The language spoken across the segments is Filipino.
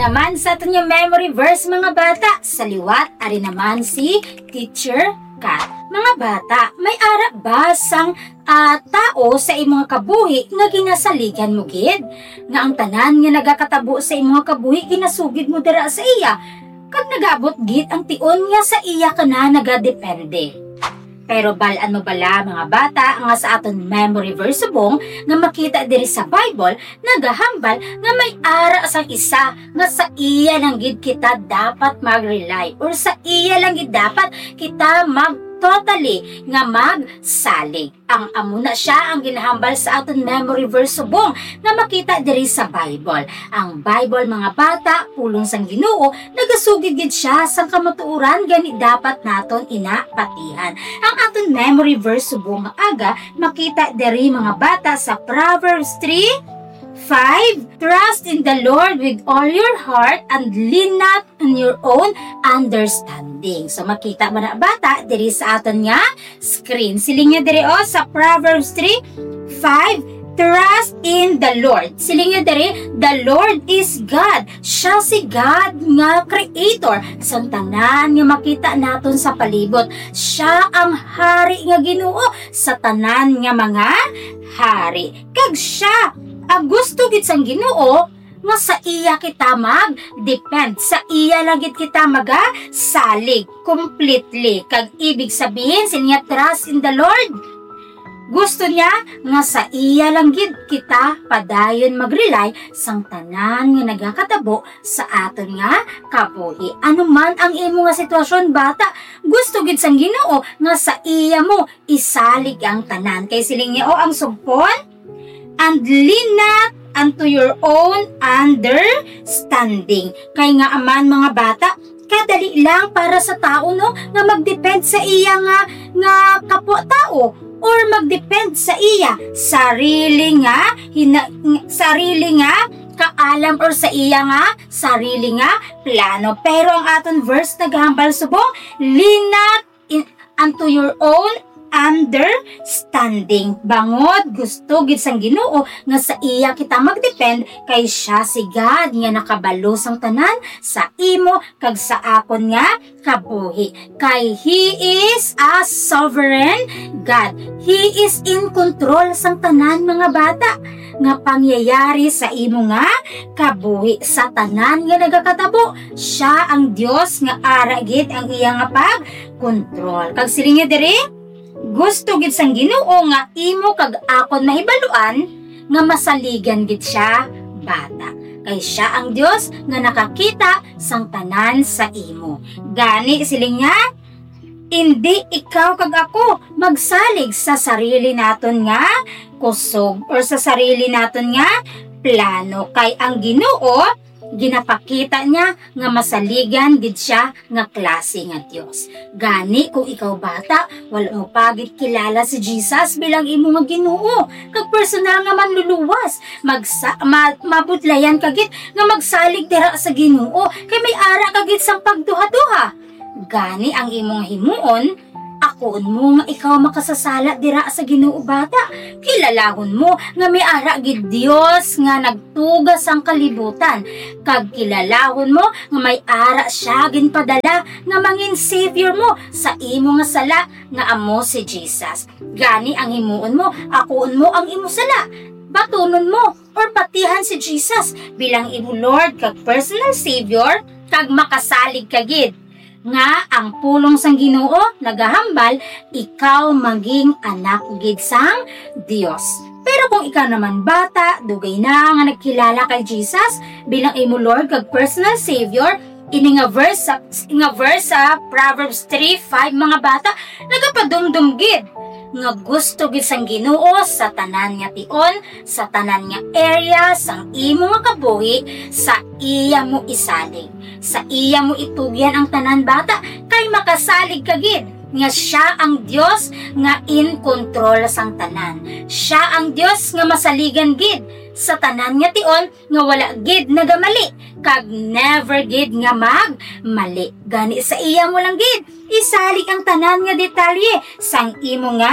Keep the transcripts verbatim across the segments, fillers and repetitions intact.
naman sa aton yung memory verse mga bata. Sa liwat, ari naman si Teacher Kat. Mga bata, may ara ba sang uh, tao sa imong kabuhi nga ginasaligan mo gid? Nga ang tanan nga nagakatabo sa imong kabuhi ginasugid mo dira sa iya. Kag nagabot gid ang tion nga sa iya kana nagadepende. Pero balaan mo bala mga bata nga sa aton memory verse subong nga makita diri sa Bible nagahambal nga may ara sang isa nga sa iya lang gid kita dapat mag-rely or sa iya lang gid dapat kita mag totally nga magsalig. Ang amo na siya ang ginahambal sa aton memory verse subong nga makita diri sa Bible. Ang Bible mga bata, pulong sang Ginoo, nagasugid gid siya sang kamatuoran gani dapat naton inapatihan. Ang aton memory verse subong nga aga makita diri mga bata sa Proverbs three five. Trust in the Lord with all your heart and lean not on your own understanding. So makita mo na bata diri sa aton nga screen. Siling niya diri o sa Proverbs three five. Trust in the Lord. Siling niya diri, the Lord is God. Siya si God nga creator. Sa tanan nga makita naton sa palibot. Siya ang hari nga Ginoo sa tanan nga mga hari. Kag siya ang gusto gid sang Ginoo nga sa iya kita mag-depend, sa iya lang gid kita magasalig completely. Kag ibig sabihin sinya trust in the Lord. Gusto niya nga sa iya lang gid kita padayon mag-rely sang tanan nga nagakatabo sa aton nga kabuhi. Ano man ang imo nga sitwasyon bata, gusto gid sang Ginoo nga sa iya mo isalig ang tanan. Kay siling niya o ang sugpon, and lean not unto your own understanding. Kay nga aman mga bata, kadali lang para sa tao no nga magdepend sa iya nga nga kapwa tao or magdepend sa iya sarili nga hina, sarili nga kaalam or sa iya nga sarili nga plano. Pero ang aton verse naghambal subong, lean not in, unto your own understanding. Bangod gusto gid sang Ginoo nga sa iya kita magdepend kay siya si God nga nakabalo sang tanan sa imo kag sa akon nga kabuhi. Kay He is a sovereign God. He is in control sang tanan mga bata nga pangyayari sa imo nga kabuhi sa tanan nga nagakatabo. Siya ang Dios nga ara gid ang iya nga pag-control. Kag silinga diri, gusto gid sang Ginoo nga imo kag akon mahibaluan nga masaligan gid siya bata. Kay siya ang Dios nga nakakita sang tanan sa imo. Gani siling niya, hindi ikaw kag ako magsalig sa sarili naton nga kusog or sa sarili naton nga plano. Kay ang Ginoo ginapakita niya nga masaligan gid siya nga klase nga Dios. Gani kung ikaw bata, wala mo pagit kilala si Jesus bilang imo nga Ginoo, kag personal nga manluluwas, magsa ma, mabudlayan kagit nga magsalig dira sa Ginoo, kay may ara kagit sang pagduha-duha. Gani ang imong himuon, akon mo nga ikaw makasasala dira sa Ginoo bata. Kilalahon mo nga may ara gid Dios nga nagtugas ang kalibutan. Kag kilalahon mo nga may ara siya ginpadala nga mangin savior mo sa imo nga sala nga amo si Jesus. Gani ang himuon mo, akon mo ang imo sala. Batunon mo or patihan si Jesus bilang imo Lord kag personal savior kag makasalig ka gid nga ang pulong sang Ginoo nagahambal ikaw maging anak gid sang Dios. Pero kung ikaw naman bata, dugay na nga nagkilala kay Jesus bilang imo Lord kag personal savior, ini nga verse sa nga verse sa Proverbs three five mga bata nagapadumdum gid nga gusto gid sang Ginoo sa tanan nga tion, sa tanan nga area sang imo nga kabuhi, sa iya mo isalig, sa iya mo itugyan ang tanan bata kay makasalig ka gid nga siya ang Dios nga in control sang tanan. Siya ang Dios nga masaligan gid sa tanan nga tion nga wala gid nagamali kag never gid nga magmali. Gani sa iya mo lang gid isalig ang tanan nga detalye sang imo nga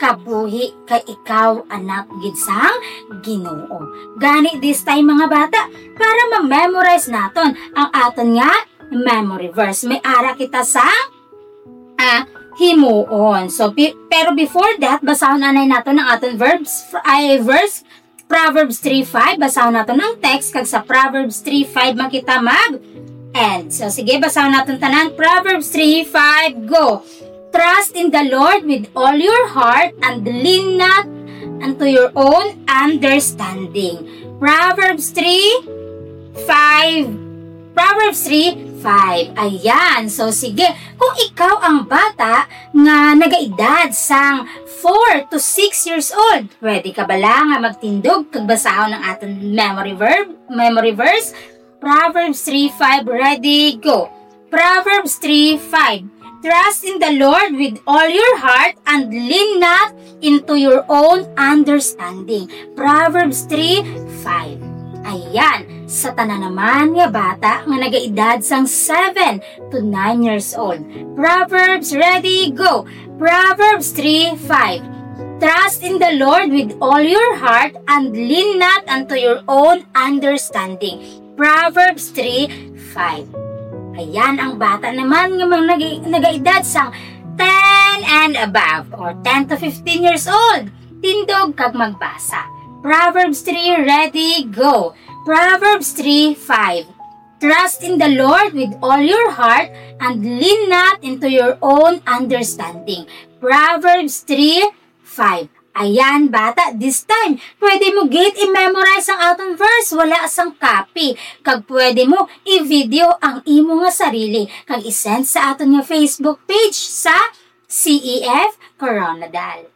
kabuhi kay ikaw anak gid sang Ginoo. Gani this time mga bata para ma-memorize naton ang aton nga memory verse. May ara kita sa ah, himuon. So pi- pero before that basahon anay naton ang aton verbs ay verse Proverbs three five. Basahon naton ang text kag sa Proverbs three five man kita mag end. So sige basahon naton tanan Proverbs three five go. Trust in the Lord with all your heart and lean not unto your own understanding. Proverbs three five. Proverbs three five. Ayan. So, sige. Kung ikaw ang bata nga nagaedad sang four to six years old, pwede ka bala nga magtindog kag basahon ng aton memory verb, memory verse? Proverbs three five. Ready, go. Proverbs three five. Trust in the Lord with all your heart and lean not into your own understanding. Proverbs three five. Ayan, sa tanan naman nga bata nga nagaedad sang seven to nine years old. Proverbs, ready, go. Proverbs three five. Trust in the Lord with all your heart and lean not unto your own understanding. Proverbs three five. Ayan, ang bata naman nga mga nag- nagaedad sang ten and above or ten to fifteen years old. Tindog kag magbasa. Proverbs three, ready, go. Proverbs three five. Trust in the Lord with all your heart and lean not into your own understanding. Proverbs three five. Ayan, bata, this time, pwede mo gate i-memorize ang aton verse, wala asang copy. Kag pwede mo i-video ang imo nga sarili, kag isend sa aton nga Facebook page sa C E F Coronadal.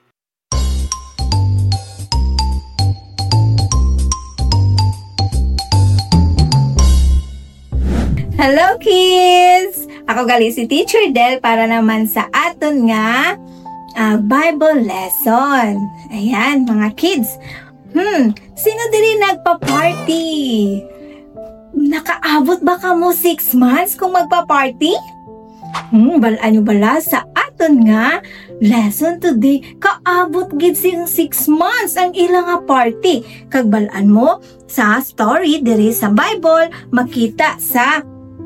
Hello kids! Ako gali si Teacher Del para naman sa aton nga uh, Bible lesson. Ayan, mga kids. Hmm, sino diri nagpa-party? Nakaabot ba ka mo six months kung magpa-party? Hmm, balaan nyo bala sa aton nga lesson today. Kaabot gid sing six months ang ilang nga party. Kag balaan mo sa story diri sa Bible makita sa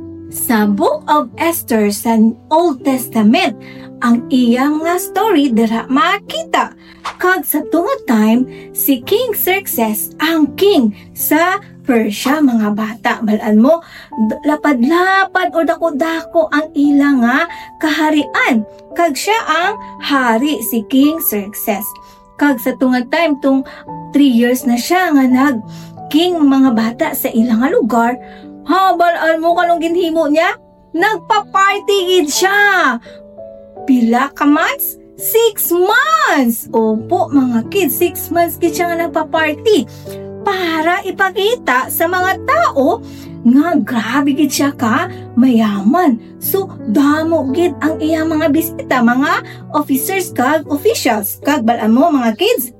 sa Book of Esther sa Old Testament. Ang iyang nga story dira makita. Kag sa tungod time si King Xerxes ang king sa Persia, mga bata. Balaan mo lapad-lapad o dako-dako ang ilang nga kaharian. Kag siya ang hari si King Xerxes. Kag sa tungod time tung three years na siya nga nag king, mga bata, sa ilang nga lugar. Ha, balaan mo kanong ginhimo niya? Nagpa-party gid siya. Pila ka months? Six months! Opo, mga kids, six months gid siya nga nagpa-party. Para ipakita sa mga tao nga grabe gid siya ka mayaman. So, damo gid ang iyang mga bisita, mga officers kag officials. Kag balaan mo, mga kids,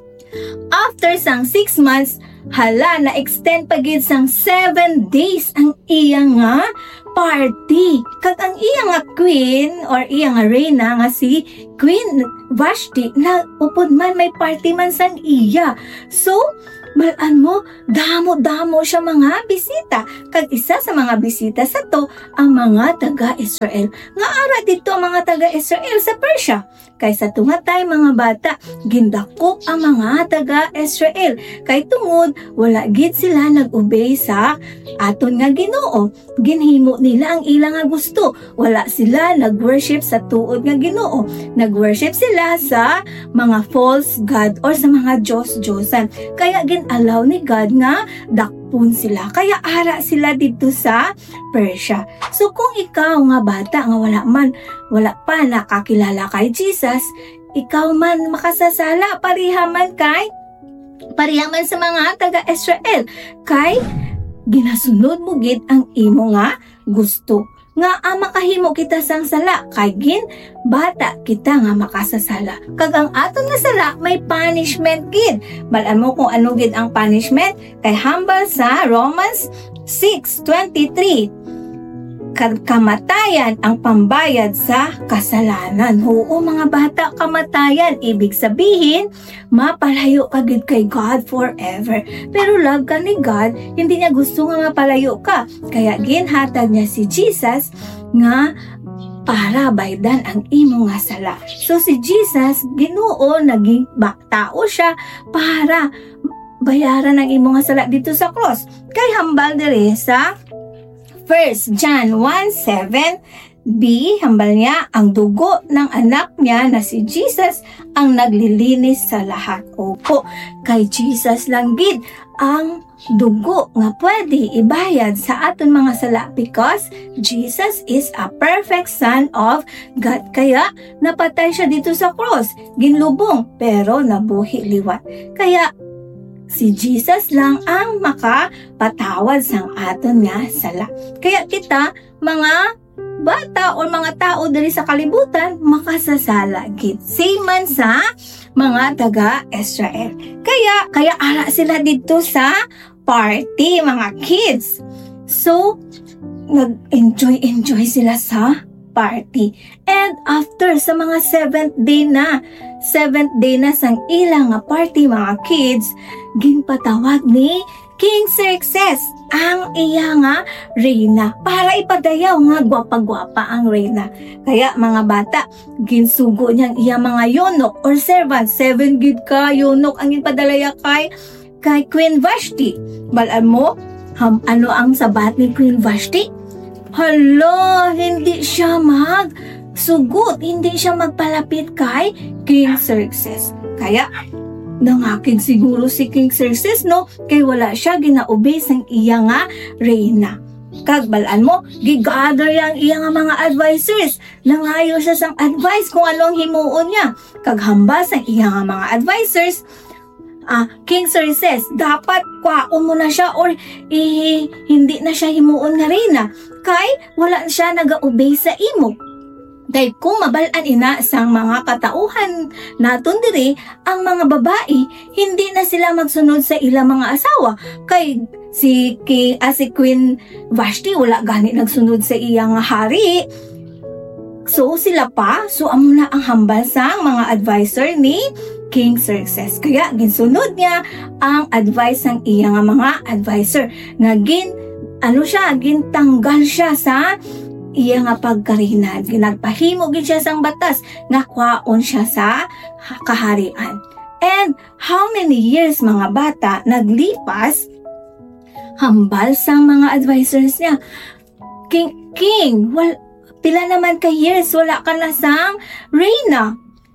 after sang six months, hala, na-extend pa gid sang seven days ang iyang nga party. Kag ang iyang nga queen or iyang nga reyna nga si Queen Vashti na upod man may party man sang iya. So, balaan mo, damo-damo siya mga bisita. Kag isa sa mga bisita sa to, ang mga taga-Israel. Nga ara dito ang mga taga-Israel sa Persia. Kay sa tungatay mga bata, gindakop ang mga taga-Israel. Kay tungod, wala gid sila nag-obey sa aton nga Ginoo. Ginhimo nila ang ilang nga gusto. Wala sila nag-worship sa tuod nga Ginoo. Nag-worship sila sa mga false god or sa mga Diyos-Diyosan. Kaya gin-allow ni God nga dakpon sila. Kaya ara sila dito sa Persia. So kung ikaw nga bata nga wala man, wala pa nakakilala kay Jesus, ikaw man makasasala parihaman kay parihaman sa mga taga-Israel. Kay ginasunod mo gid ang imo nga gusto. Nga ang makahimo kita sang sala, kay gin bata kita nga makasasala. Kag ang aton nga sala may punishment gid. Balaan mo kung ano gid ang punishment, kay hambal sa Romans six twenty-three. kamatayan ang pambayad sa kasalanan. Oo mga bata, kamatayan. Ibig sabihin, mapalayo ka gid kay God forever. Pero love ka ni God, hindi niya gusto nga mapalayo ka. Kaya ginhatag niya si Jesus nga para baydan ang imo nga sala. So si Jesus, Ginoo, naging ba, tao siya para bayaran ang imo nga sala dito sa cross. Kay hambal diri sa First John one seven b, hambal niya, ang dugo ng anak niya na si Jesus ang naglilinis sa lahat. Opo, kay Jesus lang gid ang dugo nga pwede ibayad sa aton mga sala because Jesus is a perfect Son of God. Kaya napatay siya dito sa cross, ginlubong, pero nabuhi liwat. Kaya si Jesus lang ang makapatawad sang aton nga sala. Kaya kita, mga bata o mga tao diri sa kalibutan, makasasala gid. Same man sa mga taga-Israel. Kaya, kaya ara sila dito sa party, mga kids. So, nag-enjoy-enjoy sila sa party. And after, sa mga seventh day na, seventh day na sang ilang nga party, mga kids, ginpatawag ni King Xerxes ang iya nga reyna para ipadayaw nga gwapa-gwapa ang reyna. Kaya mga bata, ginsugo niyang iya mga yonok or servant, seven gid ka yonok ang ipadalaya kay kay Queen Vashti. Balaan mo, ham, ano ang sabat ni Queen Vashti? Hala, hindi siya mag sugot, hindi siya magpalapit kay King Xerxes. Kaya nangakig siguro si King Xerxes, no? Kay wala siya ginaobey sang iya nga reyna. Kag balaan mo, gigather yang iya nga mga advisors. Nangayo siya sang advice kung anong himuon niya. Kag hambas ang iya nga mga advisors, ah, King Xerxes, dapat kwaon mo na siya or eh, hindi na siya himuon nga reyna. Kay wala siya nagaobey sa imo. Dahil kung mabalaan ina sang mga katauhan naton diri, ang mga babae, hindi na sila magsunod sa ilang mga asawa. Kay si, King, ah, si Queen Vashti, wala gani nagsunod sa iyang hari. So sila pa, so amo na ang hambal sang mga advisor ni King Xerxes. Kaya ginsunod niya ang advice ng iyang mga advisor. Nga gin, ano siya, gintanggal siya sa iya nga pagkarina. Ginagpahimo gid siya sang batas nga kwaon siya sa kaharian. And how many years mga bata naglipas, hambal sang mga advisors niya. King, King, wal, pila naman ka years wala ka na sang reyna.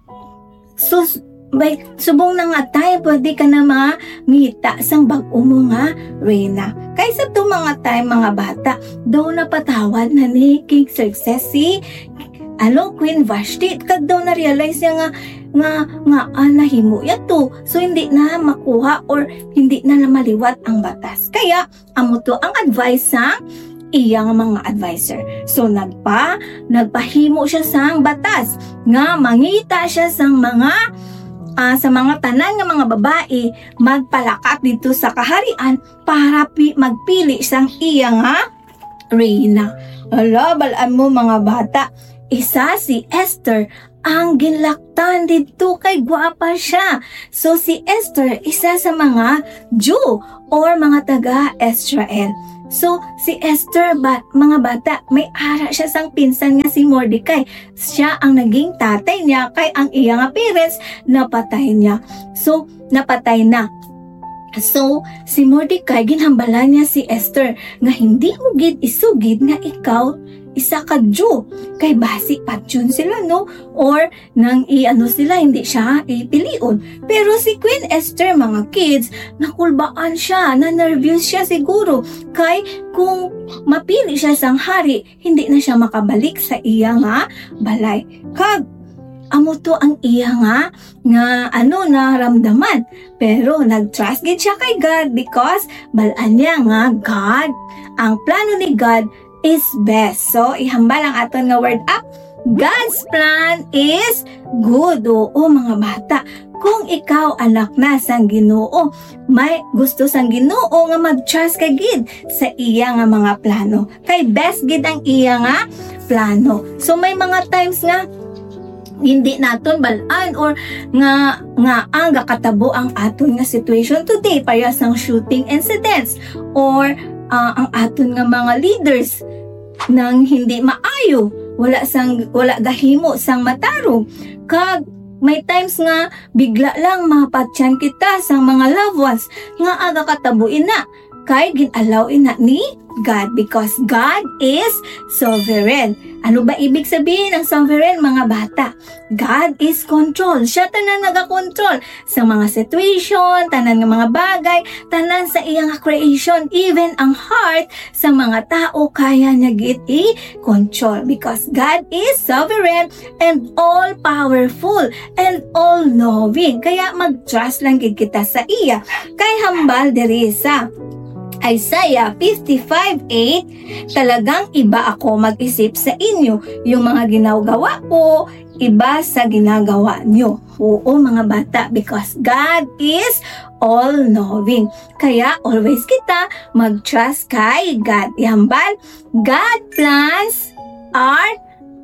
So, may subong na nga tayo, pwede ka na mangita sang bag-o mo nga reyna. Kaysa to mga time, mga bata, daw napatawad na ni King Xerxes si ano, Queen Vashti. Kag daw na-realize niya nga nga, nga ah, nahimo yato. So, hindi na makuha or hindi na maliwat ang batas. Kaya, amo to ang advice sa iyang mga advisor. So, nagpa, nagpahimo siya sang batas nga mangita siya sang mga Uh, sa mga tanan nga mga babae magpalakat dito sa kaharian para pi- magpili sang iya nga reyna. Ala, balaan mo mga bata, isa si Esther ang ginlaktan dito kay gwapa siya. So si Esther, isa sa mga Jew or mga taga-Israel. So, si Esther, ba, mga bata, may ara siya sang pinsan nga si Mordecai. Siya ang naging tatay niya, kay ang iyang parents, napatay niya. So, napatay na. So, si Mordecai, ginhambalan niya si Esther, nga hindi mo gid isugid nga ikaw, isa ka Jew. Kay basi patyon sila, no? Or, nang i-ano sila, hindi siya ipilion. Pero si Queen Esther, mga kids, nakulbaan siya, na-nervous siya siguro. Kay, kung mapili siya sang hari, hindi na siya makabalik sa iya nga balay. Kag, amo to ang iya nga, nga ano, naramdaman. Pero, nag-trust gid siya kay God because, balaan niya nga, God, ang plano ni God is best. So, ihambal ang aton nga word up. God's plan is good. Oo, mga bata. kung ikaw anak na sang Ginoo, may gusto sang Ginoo nga mag-trust ka gid sa iya nga mga plano. Kay best gid ang iya nga plano. So may mga times nga hindi naton balaan or nga nga ang gakatabo ang aton nga situation today parehas ng shooting incidents or uh, ang aton nga mga leaders nang hindi maayo, wala sang wala gahimo sang matarong. Kag may times nga bigla lang mapatyan kita sa mga loved ones nga aga katabuin na kay ginalaw ina ni God because God is sovereign. Ano ba ibig sabihin ng sovereign, mga bata? God is control. Siya tanan naga-control sa mga situation, tanan ng mga bagay, tanan sa iyang creation, even ang heart sa mga tao kaya niya gid i-control because God is sovereign and all-powerful and all-knowing. Kaya mag-trust lang gid kita sa iya. Kay hambal diri sa Isaiah fifty-five eight, talagang iba ako mag-isip sa inyo. Yung mga ginagawa ko, iba sa ginagawa nyo. Oo, mga bata, because God is all-knowing. Kaya always kita mag-trust kay God. Ihambal, God plans are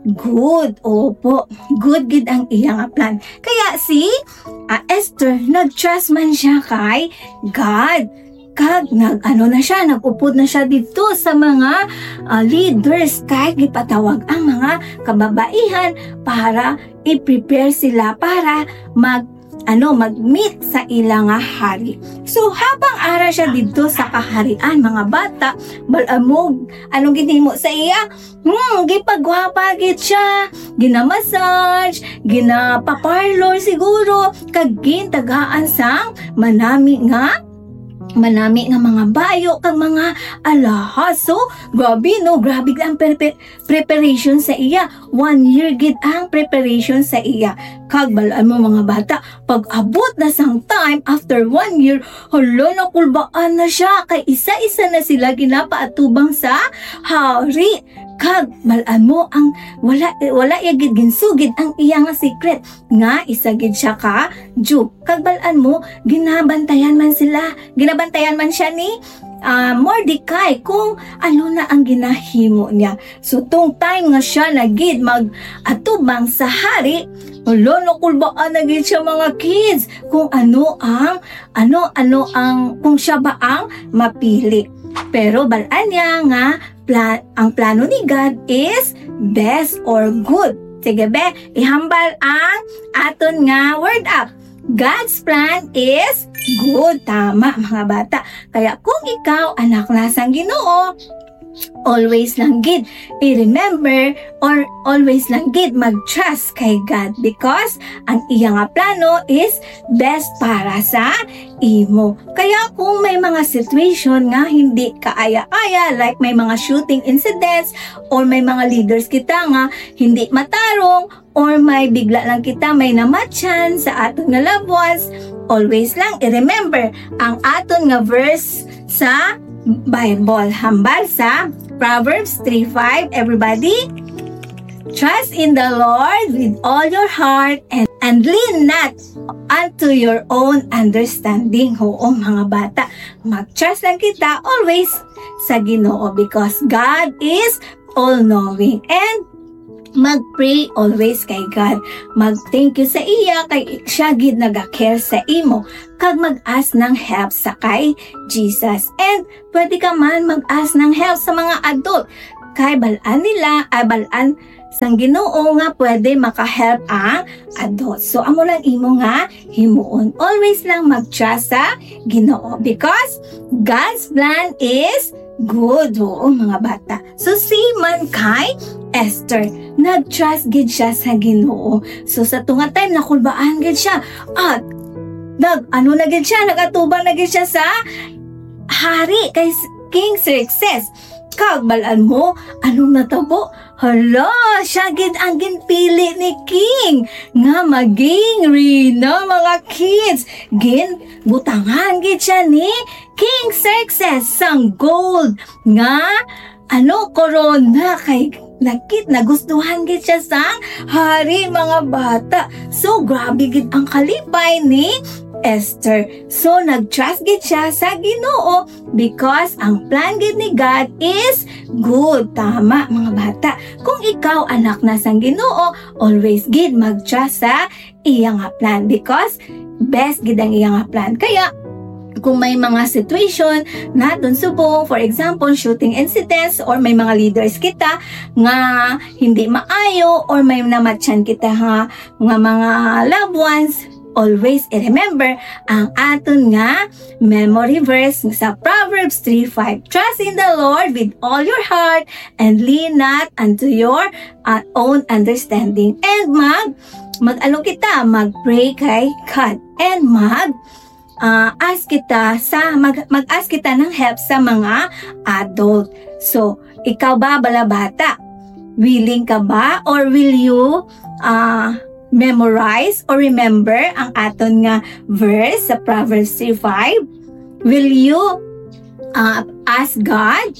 good. Opo, good gid ang iyang plan. Kaya si uh, Esther, nag-trust man siya kay God. Kag nag ano na siya, nag-upod na siya dito sa mga uh, leaders kay gipatawag ang mga kababaihan para i-prepare sila para mag ano mag-meet sa ilang hari. So habang ara siya dito sa kaharian, mga bata, balamog anong ginhimo sa iya? Hmm, gipagwapa gid siya, ginamassage, ginapaparlor siguro, kag gintagaan sang manami nga manami nga mga bayo kag mga alahas. So grabe no, grabe ang pre- preparation sa iya. One year gid ang preparation sa iya. Kag balaan mo, mga bata, pag abot na sang time after one year, hala, nakulbaan na siya kay isa-isa na sila ginapaatubang sa hari. Kag balaan mo ang wala wala yagid ginsugid ang iya nga secret nga isa gid siya ka Jew. Kag balaan mo ginabantayan man sila, ginabantayan man siya ni uh, Mordecai kung ano na ang ginahimo niya. So tong time nga siya nagid mag-atubang sa hari, hala, nakulbaan na gid siya, mga kids, kung ano ang ano ano ang kung siya ba ang mapili. Pero balaan niya nga plan, ang plano ni God is best or good. Sige be, ihambal ang aton nga word up. God's plan is good. Tama, mga bata. Kaya kung ikaw anak na sang Ginoo, always lang gid i-remember or always lang gid mag-trust kay God because ang iya nga plano is best para sa imo. Kaya kung may mga situation nga hindi kaaya-aya, like may mga shooting incidents or may mga leaders kita nga hindi matarong or may bigla lang kita may namatyan sa aton nga loved ones, always lang i-remember ang aton nga verse sa Bible. Hambal sa Proverbs three five. Everybody, trust in the Lord with all your heart and, and lean not unto your own understanding. Oo, mga bata, mag-trust lang kita always sa Ginoo because God is all-knowing. And mag-pray always kay God. Mag-thank you sa iya kay siya gid naga-care sa imo. Kag mag-ask ng help sa kay Jesus. And pwede ka man mag-ask ng help sa mga adult. Kay balaan nila, ay balaan sang Ginoo nga pwede maka-help ang adult. So amo lang imo nga himuon. Always lang mag-trust sa Ginoo because God's plan is good. Oo, mga bata. So si man kay Esther, nag-trust gid siya sa Ginoo. So sa tunga time nakulbaan gid siya at nag ano na gid siya, nagatubang na gid siya sa hari kay King Xerxes. Kag balaan mo anong natabo? Hala, siya gid ang ginpili ni King nga maging reyna, mga kids. Gin butangan gid siya ni King Xerxes sang gold nga ano corona kay nakit nagustuhan gid siya sa hari mga bata. So grabe gid ang kalipay ni Esther. So nag-trust gid siya sa Ginoo because ang plan gid ni God is good. Tama mga bata. Kung ikaw anak na sang Ginoo, always gid mag-trust sa iyang nga plan because best gid ang iyang nga plan. Kaya kung may mga situation na dun subong, for example, shooting incidents or may mga leaders kita nga hindi maayo or may namatyan kita nga, nga mga loved ones, always remember ang aton nga memory verse sa Proverbs three five. Trust in the Lord with all your heart and lean not unto your uh, own understanding. And mag, mag-ano kita, mag-pray kay God and mag Uh, ask kita sa mag, mag-ask kita ng help sa mga adult. So, ikaw ba balabata? Willing ka ba or will you uh, memorize or remember ang aton nga verse sa Proverbs three five? Will you uh, ask God,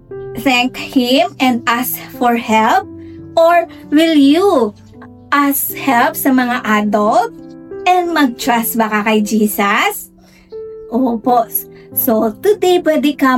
thank Him and ask for help? Or will you ask help sa mga adult and mag-trust ba ka kay Jesus? Opo. So, today pwede ka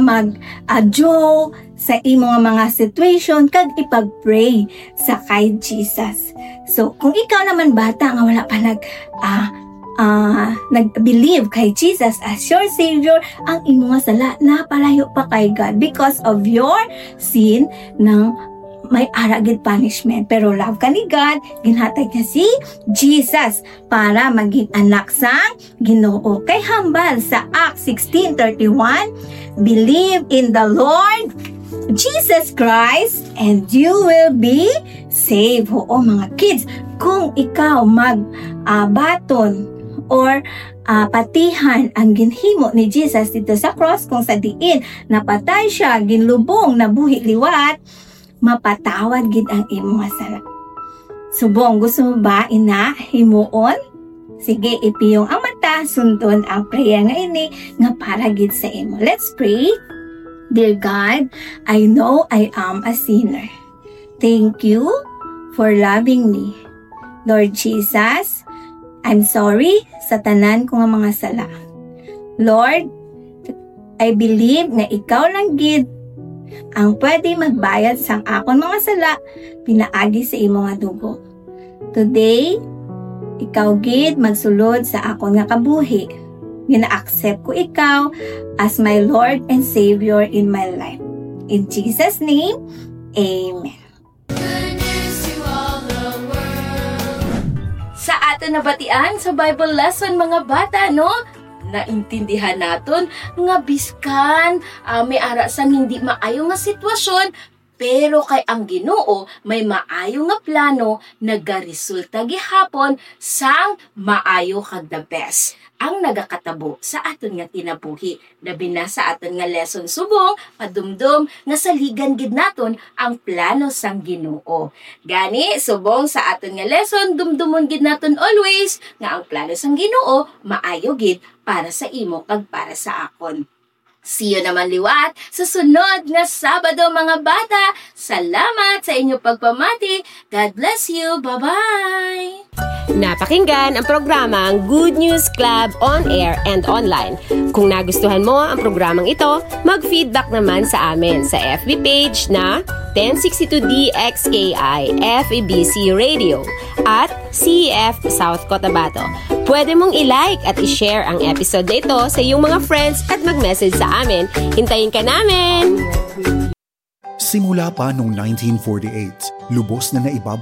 mag-adjo sa imong mga situation kag ipag-pray sa kay Jesus. So, kung ikaw naman bata nga wala pa nag ah, ah, nag-believe kay Jesus as your Savior, ang imong sala na palayo pa kay God because of your sin ng may aragid punishment. Pero love ka ni God, ginhatag niya si Jesus para maging anak sa Ginoo. Kay hambal sa Acts sixteen thirty-one, believe in the Lord Jesus Christ and you will be saved. Oo mga kids, kung ikaw mag-baton uh, or uh, patihan ang ginhimo ni Jesus dito sa cross, kung sa diin napatay siya, ginlubong, nabuhi liwat, mapatawad gid ang imong sala. Subong, gusto mo ba ina himuon? Sige, ipiyong ang mata, sundon ang prayer nga ini nga para gid sa imo. Let's pray. Dear God, I know I am a sinner. Thank you for loving me. Lord Jesus, I'm sorry sa tanan ko nga mga sala. Lord, I believe nga ikaw lang gid ang pwede magbayad sang akon mga sala pinaagi sa imo nga dugo. Today, ikaw gid magsulod sa akon nga kabuhi. Gina-accept ko ikaw as my Lord and Savior in my life. In Jesus' name, Amen. Sa ato nabatian sa Bible lesson mga bata, no? Naintindihan naton nga biskan uh, may ara sang hindi maayo nga sitwasyon, pero kay ang Ginoo may maayo nga plano nagaresulta gihapon sang maayo kag the best ang nagakatabo sa aton nga kinabuhi. Labi na sa aton nga lesson subong padumdum nga saligan gid naton ang plano sang Ginoo. Gani subong sa aton nga lesson dumdumon gid naton always nga ang plano sang Ginoo maayo gid para sa imo kag para sa akon. See you naman liwat sa sunod nga Sabado mga bata. Salamat sa inyong pagpamati. God bless you. Bye-bye! Napakinggan ang programang Good News Club on air and online. Kung nagustuhan mo ang programang ito, mag-feedback naman sa amin sa F B page na ten sixty-two D X K I F E B C Radio at C E F South Cotabato. Pwede mong i-like at i-share ang episode na ito sa iyong mga friends at mag-message sa amin. Hintayin ka namin! Simula pa noong nineteen forty-eight, lubos na naibabalik